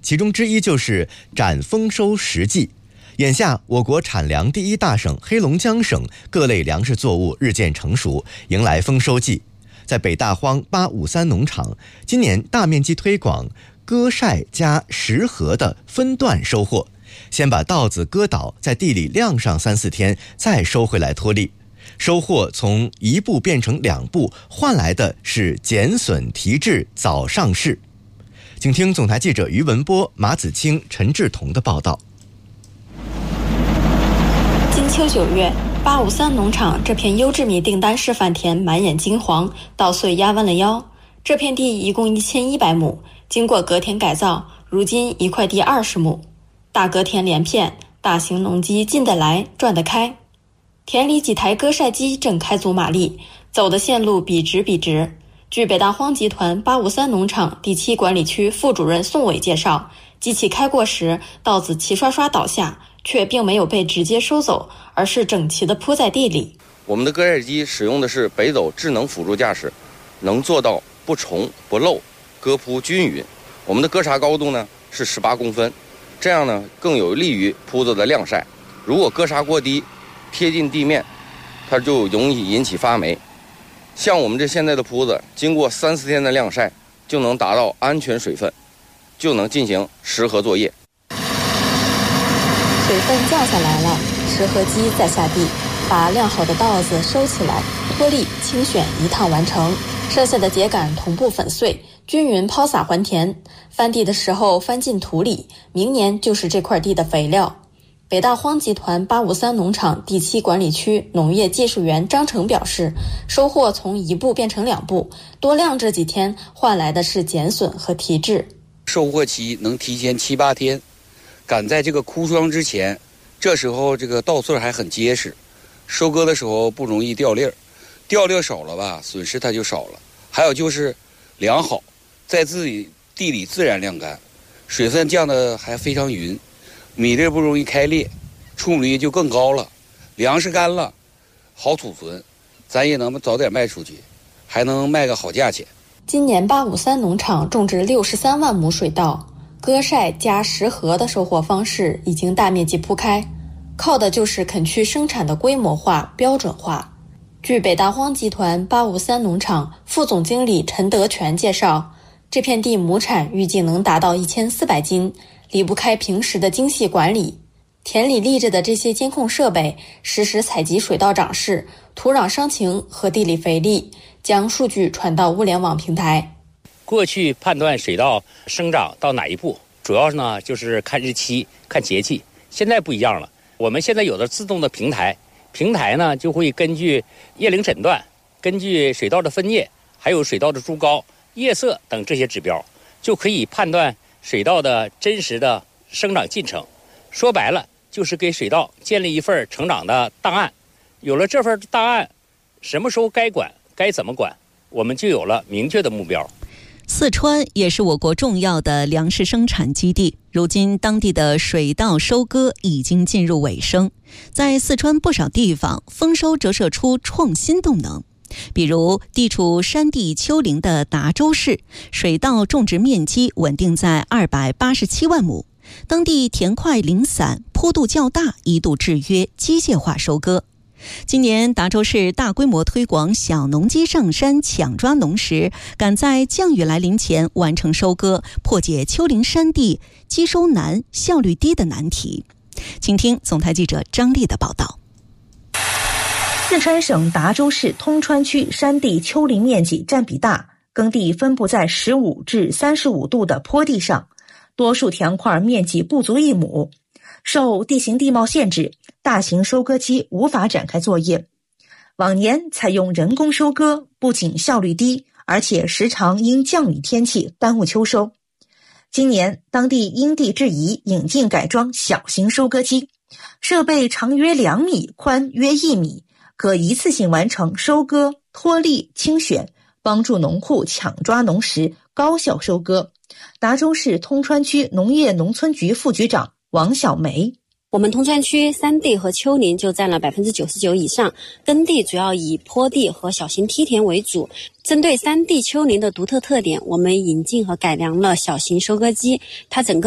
其中之一就是展丰收时季。眼下，我国产粮第一大省黑龙江省各类粮食作物日渐成熟，迎来丰收季。在北大荒853农场，今年大面积推广割晒加实禾的分段收获，先把稻子割倒，在地里晾上3、4天，再收回来脱粒。收获从1步变成2步，换来的是减损提质早上市。请听总台记者于文波、马子清、陈志同的报道。 金秋9月，853农场这片优质米订单示范田满眼金黄，稻穗压弯了腰。这片地一共1100亩，经过隔田改造，如今一块地20亩。大隔田连片，大型农机进得来，转得开。田里几台割晒机正开足马力，走的线路笔直笔直。据北大荒集团853农场第7管理区副主任宋伟介绍，机器开过时，稻子齐刷刷倒下，却并没有被直接收走，而是整齐地铺在地里。 我们的割晒机使用的是北斗智能辅助驾驶，能做到不重不漏，割铺均匀。我们的割茬高度呢是18公分，这样呢更有利于铺子的晾晒。如果割茬过低，贴近地面，它就容易引起发霉。像我们这现在的铺子，经过3、4天的晾晒，就能达到安全水分，就能进行实禾作业。 水分降下来了，实禾机再下地，把晾好的稻子收起来，脱粒清选一趟完成，剩下的秸秆同步粉碎，均匀抛洒还田。翻地的时候翻进土里，明年就是这块地的肥料。北大荒集团853农场第7管理区农业技术员张成表示，收获从1步变成2步，多晾这几天换来的是减损和提质。 收获期能提前7、8天，赶在这个枯霜之前，这时候这个稻穗还很结实，收割的时候不容易掉粒儿，掉粒少了吧，损失它就少了。还有就是晾好，在自己地里自然晾干，水分降得还非常匀，米粒不容易开裂，出米率就更高了。粮食干了，好储存，咱也能早点卖出去，还能卖个好价钱。 今年853农场种植63万亩水稻，割晒加实禾的收获方式已经大面积铺开，靠的就是垦区生产的规模化、标准化。据北大荒集团853农场副总经理陈德全介绍，这片地亩产预计能达到1400斤，离不开平时的精细管理。田里立着的这些监控设备实时采集水稻长势、土壤伤情和地里肥力，将数据传到物联网平台。 过去判断水稻生长到哪一步，主要呢就是看日期、看节气。现在不一样了，我们现在有的自动的平台呢就会根据叶龄诊断，根据水稻的分叶，还有水稻的株高、叶色等这些指标，就可以判断水稻的真实的生长进程。说白了，就是给水稻建立一份成长的档案。有了这份档案，什么时候该管、该怎么管，我们就有了明确的目标。 四川也是我国重要的粮食生产基地，如今当地的水稻收割已经进入尾声，在四川不少地方，丰收折射出创新动能。比如地处山地丘陵的达州市，水稻种植面积稳定在287万亩，当地田块零散，坡度较大，一度制约机械化收割。今年达州市大规模推广小农机上山抢抓农时，赶在降雨来临前完成收割，破解丘陵山地机收难、效率低的难题。请听总台记者张丽的报道。 四川省达州市通川区山地丘陵面积占比大，耕地分布在15至35度的坡地上，多数田块面积不足1亩。受地形地貌限制，大型收割机无法展开作业。往年采用人工收割，不仅效率低，而且时常因降雨天气耽误秋收。今年当地因地制宜引进改装小型收割机，设备长约2米，宽约1米，可一次性完成收割、脱粒、清选，帮助农户抢抓农时，高效收割。达州市通川区农业农村局副局长王小梅： 我们通川区山地和丘陵就占了99%以上，耕地主要以坡地和小型梯田为主。针对山地丘陵的独特特点，我们引进和改良了小型收割机，它整个